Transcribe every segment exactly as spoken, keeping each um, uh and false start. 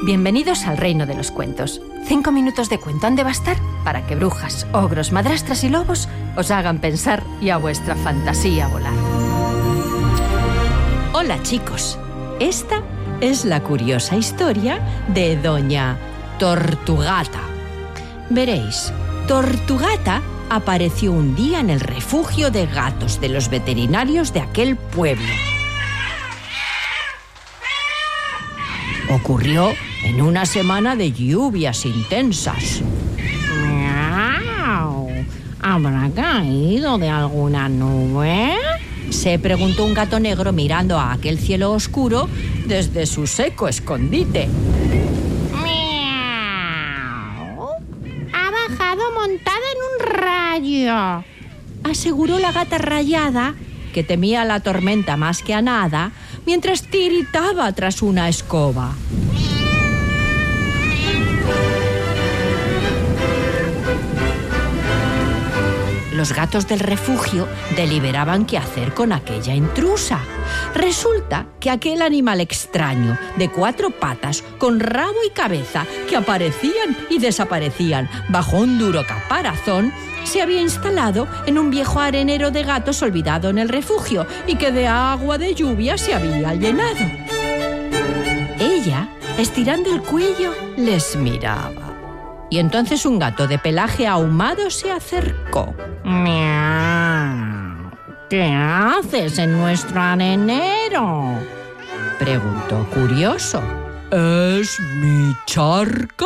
Bienvenidos al reino de los cuentos. Cinco minutos de cuento han de bastar para que brujas, ogros, madrastras y lobos os hagan pensar y a vuestra fantasía volar. Hola chicos, esta es la curiosa historia de Doña Tortugata. Veréis, Tortugata apareció un día en el refugio de gatos de los veterinarios de aquel pueblo. Ocurrió en una semana de lluvias intensas. ¡Miau! ¿Habrá caído de alguna nube? Se preguntó un gato negro mirando a aquel cielo oscuro desde su seco escondite. ¡Miau! Ha bajado montada en un rayo, aseguró la gata rayada, que temía la tormenta más que a nada, mientras tiritaba tras una escoba. Los gatos del refugio deliberaban qué hacer con aquella intrusa. Resulta que aquel animal extraño, de cuatro patas, con rabo y cabeza, que aparecían y desaparecían bajo un duro caparazón, se había instalado en un viejo arenero de gatos olvidado en el refugio y que de agua de lluvia se había llenado. Ella, estirando el cuello, les miraba. Y entonces un gato de pelaje ahumado se acercó. ¡Miau! ¿Qué haces en nuestro arenero?, preguntó curioso. Es mi charca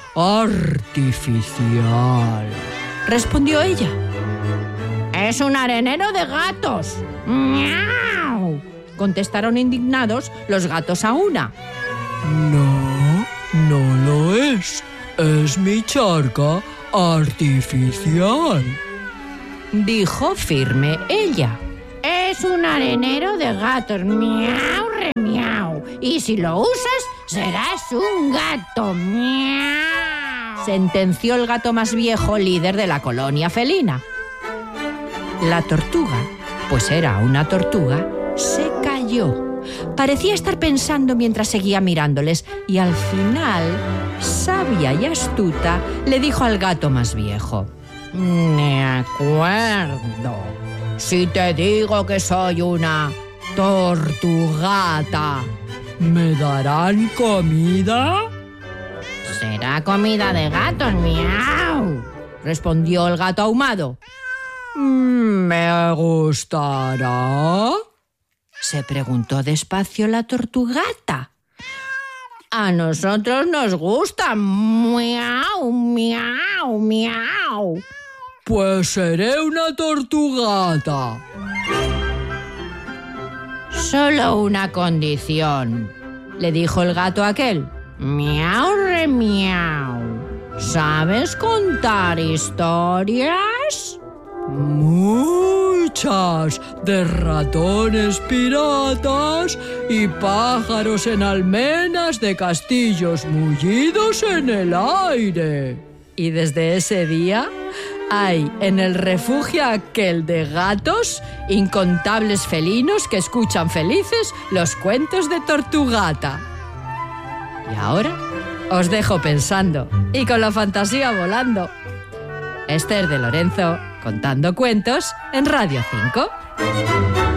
artificial, respondió ella. ¡Es un arenero de gatos! ¡Miau!, contestaron indignados los gatos a una. No, no lo es. Es mi charca artificial, dijo firme ella. Es un arenero de gatos, miau, re miau. Y si lo usas, serás un gato, miau, sentenció el gato más viejo, líder de la colonia felina. La tortuga, pues era una tortuga, se calló. Parecía estar pensando mientras seguía mirándoles y al final, sabia y astuta, le dijo al gato más viejo. De acuerdo. Si te digo que soy una tortugata, ¿me darán comida? Será comida de gatos, miau, respondió el gato ahumado. ¿Me gustará?, se preguntó despacio la tortugata. A nosotros nos gusta, miau, miau, miau. Pues seré una tortugata. Solo una condición, le dijo el gato aquel. Miau, re miau. ¿Sabes contar historias? Muchas, de ratones piratas y pájaros en almenas de castillos mullidos en el aire. Y desde ese día hay en el refugio aquel de gatos incontables felinos que escuchan felices los cuentos de Tortugata. Y ahora os dejo pensando y con la fantasía volando. Esther de Lorenzo, contando cuentos en Radio cinco.